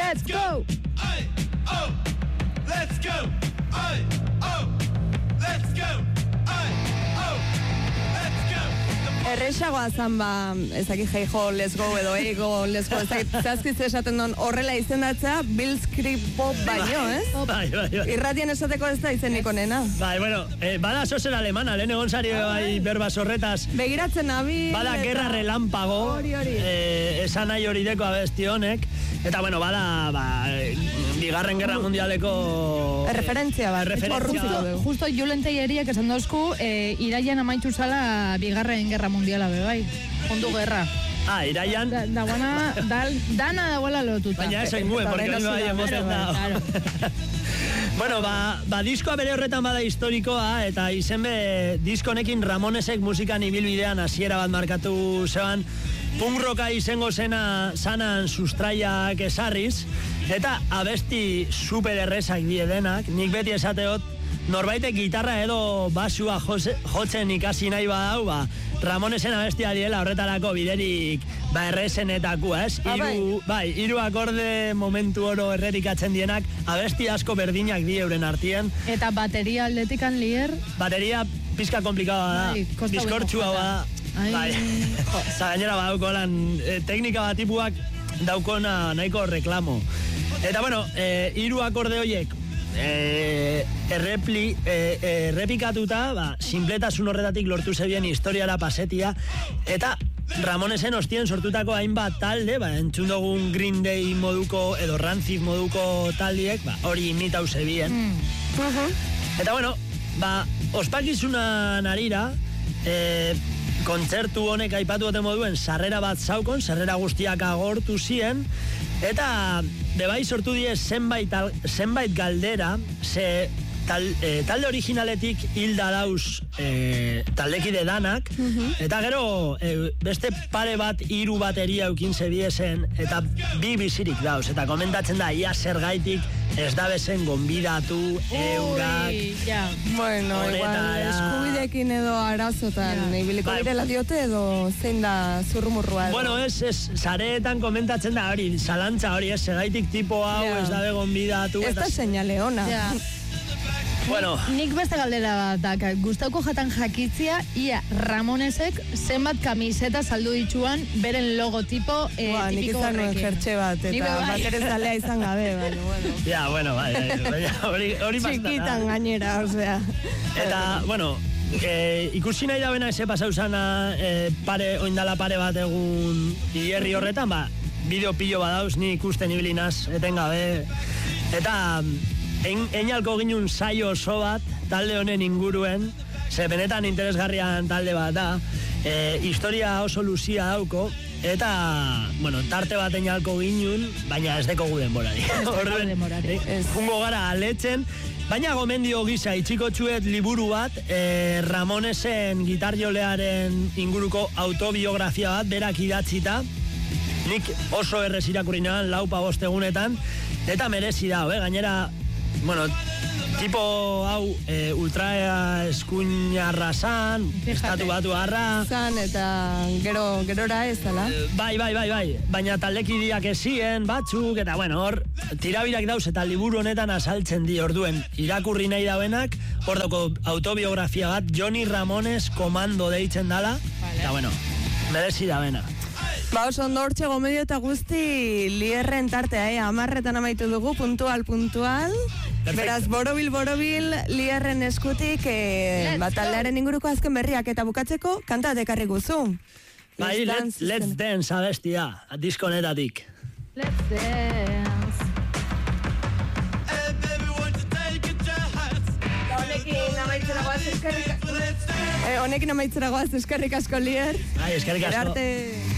let's go! Ay, oh, let's go! Ay, oh, let's go! Ay, oh, let's go! Erresagoa zan ba, ezaki heijo let's go edo eigo let's go, zazkiz esaten don horrela izendatzea, Blitzkrieg Pop baino, ez? Bai. Irratien esateko ez da izenik onena. Bai, bueno, bada sozen alemana, lehen egon zari bai berbaz horretaz. Begiratzen abi. Bada gerra relampago, hori. Esan nahi hori deko abesti honek. Eta bueno, bada, bigarren gerra mundialeko... Referentzia bat. Justo Julen Telleriak esan dauzku, iraian amaitu zala bigarren gerra mundiala bai. Ondu gerra. Iraian... Dana dagoela lotuta. Baina esan guen, porque hori bai emoten da. Bueno, diskoa bere horretan bada historikoa, eta izenbe diskonekin Ramonesek musikan ibilbidean hasiera bat markatu zeban, punk rocka izango zanan sustraiak esarriz, eta abesti super errezak die denak, nik beti esateot, norbaitek gitarra edo basua jotzen ikasi nahi badau, Ramonesen abestia diela horretarako biderik errezenetako, ez? Hiru akorde momentu oro errerikatzen dienak, abesti asko berdinak die euren artien. Eta bateria aldetikan lier? Bateria pizka komplikada da, bizkortxua da. Bai, gainera badauko lan, teknika bat tipuak daukona nahiko reklamo. Eta bueno, hiru akorde horiek, errepikatuta, sinpletasun horretatik lortu zebien historiara pasetia, eta Ramonesen ostien sortutako hainbat talde, entzun dugun Green Day moduko edo Rancid moduko taldiek, hori imitau zebien. Eta bueno, ospakizunan arira, kontzertu honek aipatu dute moduen sarrera bat zaukon, sarrera guztiak agortu zien, eta bebai sortu die zenbait galdera, talde originaletik hilda dauz taldekide danak, eta gero beste pare bat hiru bateria eukin zebiesen, eta bi bizirik dauz, eta komentatzen da, ia zergaitik ez da bezen gonbidatu, eurak... Bueno, igual, eskubidekin edo arazotan, ibiliko direla diote edo zein da zurrumurrua edo. Bueno, ez, zareetan komentatzen da hori, zalantza hori, ez zergaitik tipo hau ez da gonbidatu... Ez da seinale ona. Bueno. Nik beste galdera bat, gustauko jatan jakitzia, ia Ramonesek zenbat kamiseta saldu dituan beren logotipo tipiko horrekin. Nik izan nuen jertxe bat, eta baterez zalea izan gabe, bueno. Ja, bueno, hori bastata. Txikitan gainera, osea. Eta, bueno, ikusi nahi da bena eze pasau zana oindala pare bat egun hierri horretan, bideo pilo badauz, ni ikusten ibilinaz, etengabe. Eta... Einalko ginun saio oso bat talde honen inguruen, ze benetan interesgarrian talde bat da, historia oso luzia dauko, eta, bueno, tarte bat einalko ginun, baina ez deko guden borari. Jungo gara aletzen, baina gomendio gisa itxiko txuet liburu bat, Ramonesen gitarjolearen inguruko autobiografia bat, berak idatzita, nik oso errez irakurri nahan, 4-5 egunetan, eta merezi da, gainera, bueno, tipo hau ultra eskuinarra zan, estatu batu harra zan, eta gerora ez dela. Bai, baina taldekideak ezien batzuk, eta bueno, hor tirabirak dauz, eta liburu honetan azaltzen di orduen irakurri nahi dauenak, hor doko autobiografia bat, Johnny Ramones komando deitzen dala, eta bueno, merezi da bena. Oso ondo hortxe gomedio eta guzti lierren tartea, 10 amaitu dugu, puntual. Beraz, borobil lierren eskutik, taldearen inguruko azken berriak eta bukatzeko, kanta dekarri guzu. Bai, let's dance abestia, diskonetatik. Let's dance. Honekin amaitzera goaz eskerrik asko lier. Eskerrik asko.